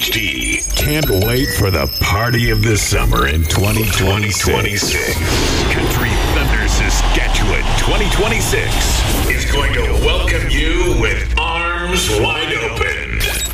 HD. Can't wait for the party of the summer in 2026. Country Thunder Saskatchewan 2026 is going to welcome you with arms wide open.